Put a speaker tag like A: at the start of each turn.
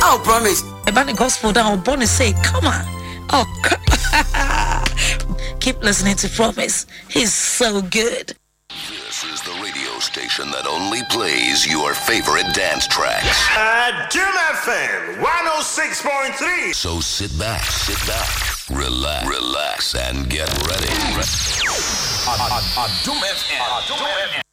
A: Oh, promise.
B: About the gospel that I'm born to say, come on. Oh, keep listening to Promise. He's so good.
C: This is the radio station that only plays your favorite dance tracks.
D: Jim FM 106.3.
C: So sit back, relax, and get ready.
E: Jim FM.